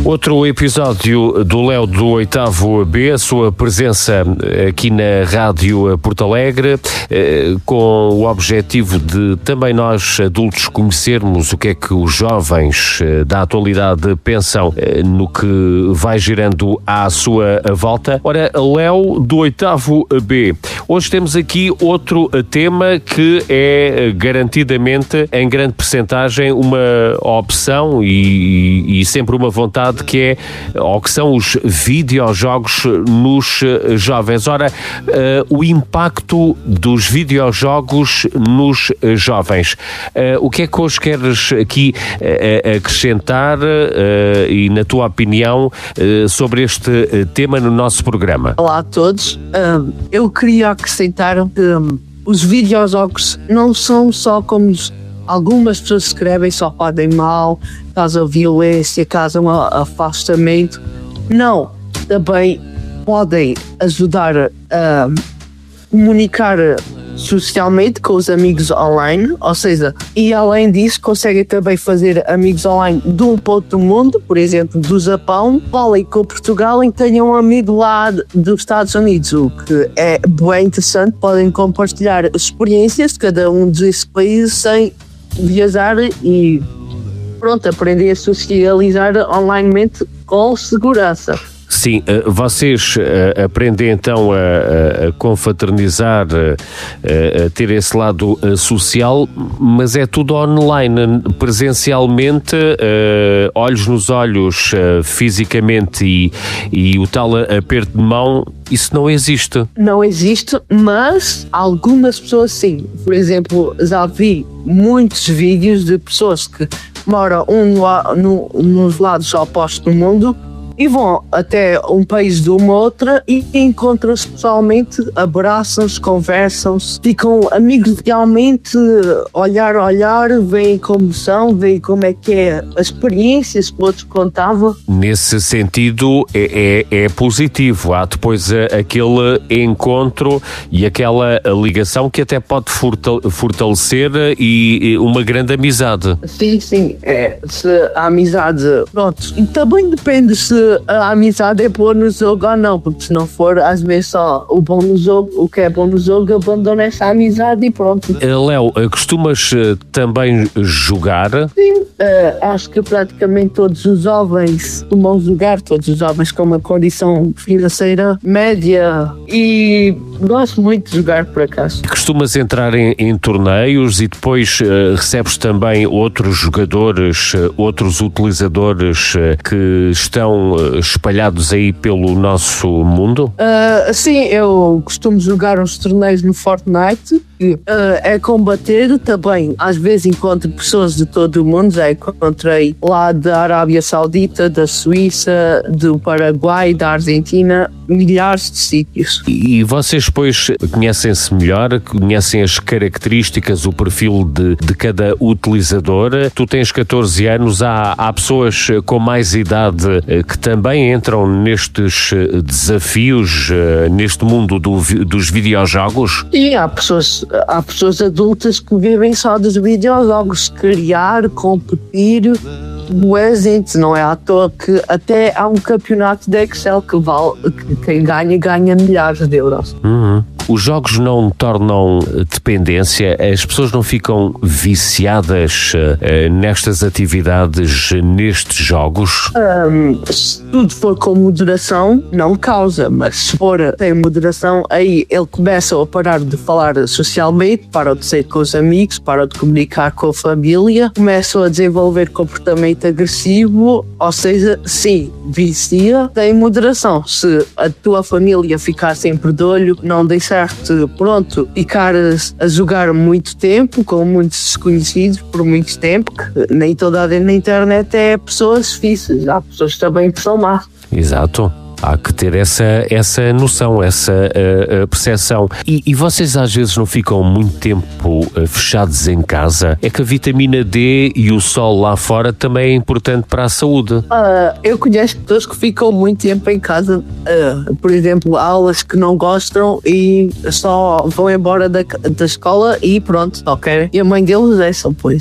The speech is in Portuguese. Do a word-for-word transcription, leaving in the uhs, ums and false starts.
Outro episódio do Léo do oitavo B, a sua presença aqui na Rádio Porto Alegre, com o objetivo de também nós adultos conhecermos o que é que os jovens da atualidade pensam no que vai girando à sua volta. Ora, Léo do oitavo B, hoje temos aqui outro tema que é garantidamente, em grande percentagem, uma opção e, e sempre uma vontade, que é, ou que são os videojogos nos jovens. Ora, uh, o impacto dos videojogos nos jovens. Uh, o que é que hoje queres aqui uh, acrescentar uh, e, na tua opinião, uh, sobre este tema no nosso programa? Olá a todos. Uh, eu queria acrescentar que um, os videojogos não são só como os algumas pessoas escrevem, só podem mal, causam violência, causam afastamento. Não, também podem ajudar a comunicar socialmente com os amigos online, ou seja, e além disso conseguem também fazer amigos online de um ponto do mundo, por exemplo, do Japão, falem com Portugal e tenham um amigo lá dos Estados Unidos, o que é bem interessante. Podem compartilhar experiências de cada um desses países sem viajar e pronto, aprender a socializar onlinemente com segurança. Sim, vocês aprendem então a, a confraternizar, a, a ter esse lado social, mas é tudo online, presencialmente, olhos nos olhos, fisicamente, e, e o tal aperto de mão, isso não existe. Não existe, mas algumas pessoas sim. Por exemplo, já vi muitos vídeos de pessoas que moram um no, nos lados opostos do mundo e vão até um país de uma outra e encontram-se pessoalmente, abraçam-se, conversam-se, ficam amigos realmente, olhar a olhar, veem como são, veem como é que é as experiências que o outro contava. Nesse sentido é, é, é positivo, há depois aquele encontro e aquela ligação que até pode fortalecer e uma grande amizade. Sim, sim, é, se a amizade, pronto, e também depende se a amizade é boa no jogo ou não, porque se não for, às vezes só o bom no jogo, o que é bom no jogo, abandona essa amizade e pronto. Léo, costumas também jogar? Sim, uh, acho que praticamente todos os jovens costumam jogar, todos os jovens com uma condição financeira média, e gosto muito de jogar, por acaso. Costumas entrar em, em torneios e depois uh, recebes também outros jogadores, uh, outros utilizadores uh, que estão espalhados aí pelo nosso mundo? Uh, sim, eu costumo jogar uns torneios no Fortnite. Uh, é combater também. Às vezes encontro pessoas de todo o mundo. Já encontrei lá da Arábia Saudita, da Suíça, do Paraguai, da Argentina, milhares de sítios. E vocês depois conhecem-se melhor, conhecem as características, o perfil de, de cada utilizador. Tu tens catorze anos, há, há pessoas com mais idade que também entram nestes desafios, neste mundo do, dos videojogos? E há pessoas, há pessoas adultas que vivem só dos videojogos, criar, competir. Boa gente, não é à toa que até há um campeonato de Excel que vale, que quem ganha, ganha milhares de euros. Uhum. Os jogos não tornam dependência? As pessoas não ficam viciadas uh, nestas atividades, nestes jogos? Um, se tudo for com moderação, não causa, mas se for sem moderação, aí ele começa a parar de falar socialmente, para de ser com os amigos, para de comunicar com a família, começa a desenvolver comportamento agressivo, ou seja, sim, vicia, tem moderação. Se a tua família ficar sempre de olho, não deixar pronto, ficar a, a jogar muito tempo com muitos desconhecidos por muito tempo, que nem toda a gente na internet é pessoas fixas, há pessoas também que são más. Exato. Há que ter essa, essa noção, essa uh, uh, percepção. E, e vocês às vezes não ficam muito tempo uh, fechados em casa? É que a vitamina D e o sol lá fora também é importante para a saúde. Uh, eu conheço pessoas que ficam muito tempo em casa, uh, por exemplo, aulas que não gostam e só vão embora da, da escola e pronto, ok? E a mãe deles é só, pois.